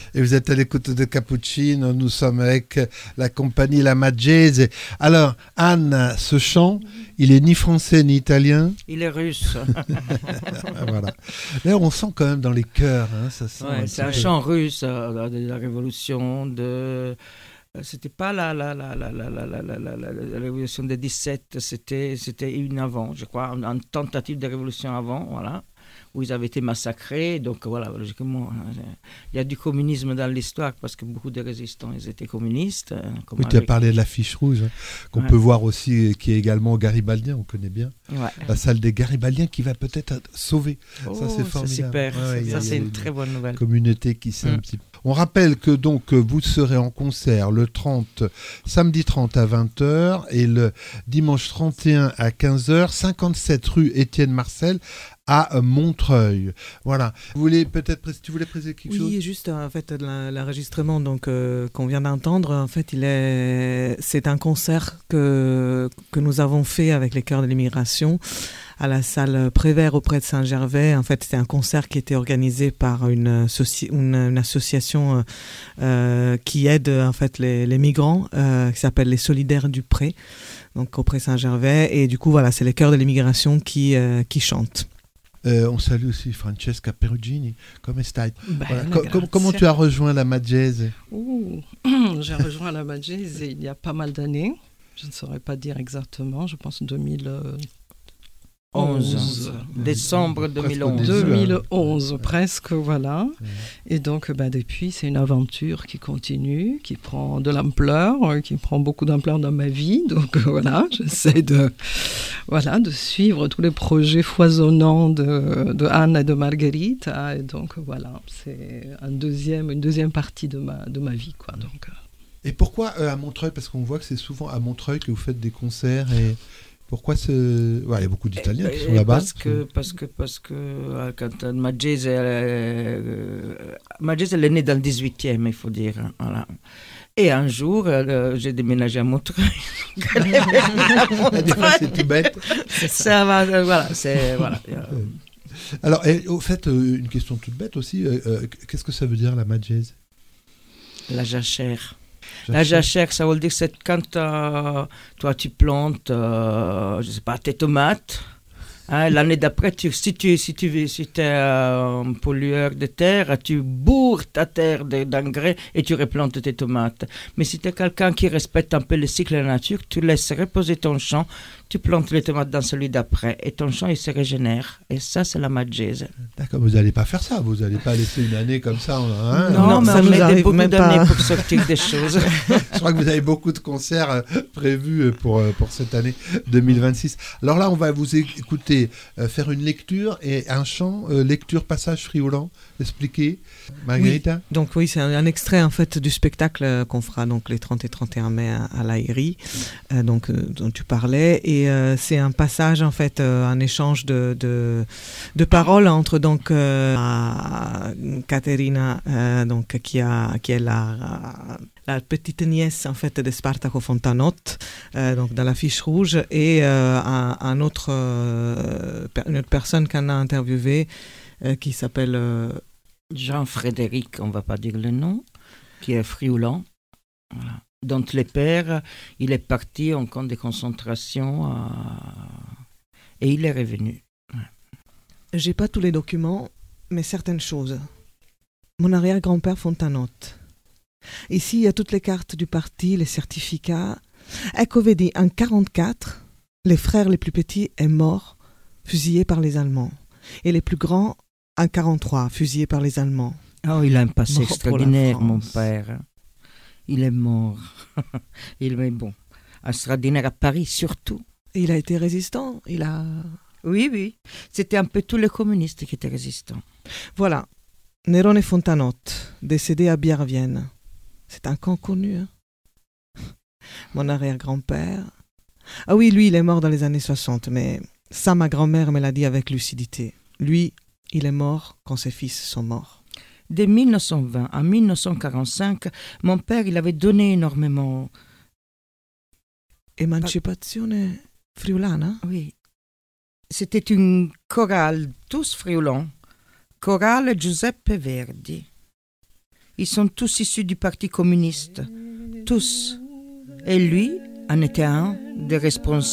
Et vous êtes à l'écoute de Cappuccino. Nous sommes avec la compagnie La Maggese. Alors, Anne, ce chant, il est ni français ni italien. Il est russe. Voilà. D'ailleurs, on sent quand même dans les chœurs. Ça sent c'est un chant russe de la Révolution C'était pas la révolution de 17, c'était une avant, je crois, une tentative de révolution avant, voilà, où ils avaient été massacrés. Donc voilà, logiquement, il y a du communisme dans l'histoire parce que beaucoup de résistants, ils étaient communistes. Oui, tu as parlé de la fiche rouge, qu'on peut voir aussi, qui est également Garibaldien, on connaît bien. Ouais. La salle des Garibaldiens qui va peut-être être sauvée. Ça, c'est formidable. C'est super. Ça, c'est une très bonne nouvelle. Communauté qui s'est un petit peu... On rappelle que donc vous serez en concert le samedi 30 à 20h et le dimanche 31 à 15h, 57 rue Étienne Marcel à Montreuil. Voilà. Tu voulais préciser quelque chose ? Oui, juste en fait l'enregistrement qu'on vient d'entendre, en fait, c'est un concert que nous avons fait avec les chœurs de l'immigration à la salle Prévert auprès de Saint-Gervais. En fait, c'était un concert qui était organisé par une association qui aide en fait les migrants, qui s'appelle les Solidaires du Pré, donc auprès Saint-Gervais. Et du coup, voilà, c'est les chœurs de l'immigration qui chantent. On salue aussi Francesca Perugini. Come stai? Comment tu as rejoint la Maggese? J'ai rejoint la Maggese il y a pas mal d'années. Je ne saurais pas dire exactement. Je pense 2011. Décembre 2011. 2011, presque, voilà. Et donc, depuis, c'est une aventure qui continue, qui prend de l'ampleur, qui prend beaucoup d'ampleur dans ma vie. Donc, voilà, j'essaie de suivre tous les projets foisonnants de Anne et de Margherita. Et donc, voilà, c'est une deuxième partie de ma vie, quoi. Donc, Et pourquoi à Montreuil? Parce qu'on voit que c'est souvent à Montreuil que vous faites des concerts et... Pourquoi il y a beaucoup d'Italiens qui sont là-bas. Parce que quand Maggese elle est née dans le 18e, il faut dire. Voilà. Et un jour, j'ai déménagé à Montreuil. C'est tout bête. Ça va, voilà. Voilà. Alors, au fait, une question toute bête aussi. Qu'est-ce que ça veut dire la Maggese? La jachère. La jachère, ça veut dire que c'est quand toi tu plantes, je sais pas, tes tomates. L'année d'après, si tu es un pollueur de terre, tu bourres ta terre d'engrais et tu replantes tes tomates. Mais si tu es quelqu'un qui respecte un peu le cycle de la nature, tu laisses reposer ton champ, tu plantes les tomates dans celui d'après et ton champ il se régénère. Et ça, c'est la Maggese. D'accord, vous n'allez pas faire ça, vous n'allez pas laisser une année comme ça. Non, mais ça nous arrive beaucoup d'années pour sortir des choses. Je crois que vous avez beaucoup de concerts prévus pour cette année 2026. Alors là, on va vous écouter faire une lecture et un chant, lecture passage friolant. Expliquez, Margherita. Oui. Donc oui, c'est un extrait en fait du spectacle qu'on fera donc les 30 et 31 mai à l'Aïri, dont tu parlais. Et c'est un passage en fait, un échange de paroles entre donc Caterina, donc qui est la petite nièce en fait de Spartaco Fontanotte, donc dans la fiche rouge, et une autre personne qu'on a interviewée qui s'appelle Jean-Frédéric, on ne va pas dire le nom, qui est frioulant. Voilà. Dont le père, il est parti en camp de concentration et il est revenu. Ouais. J'ai pas tous les documents, mais certaines choses. Mon arrière-grand-père Fontanotte. Ici, il y a toutes les cartes du parti, les certificats. Ecco vedi, en 1944, les frères les plus petits sont morts, fusillés par les Allemands. Et les plus grands, en 1943, fusillés par les Allemands. Oh, il a un passé extraordinaire, mon père. Il est mort. Il est bon. Extraordinaire à Paris, surtout. Et il a été résistant. Oui. C'était un peu tous les communistes qui étaient résistants. Voilà. Nerone Fontanotte, décédé à Biarvienne. C'est un camp connu. Hein. Mon arrière-grand-père. Ah oui, lui, il est mort dans les années 60, mais ça, ma grand-mère me l'a dit avec lucidité. Lui, il est mort quand ses fils sont morts. De 1920 à 1945, mon père, il avait donné énormément. Emancipazione friulana? Oui. C'était une chorale, tous friulants. Chorale Giuseppe Verdi. ils sont tous issus du Parti communiste. Tous. Et lui en était un des responsables.